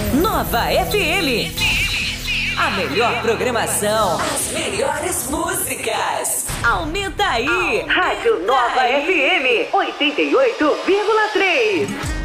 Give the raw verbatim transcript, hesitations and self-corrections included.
Nova F M. A melhor programação. As melhores músicas. Aumenta aí. Rádio Nova F M oitenta e oito vírgula três.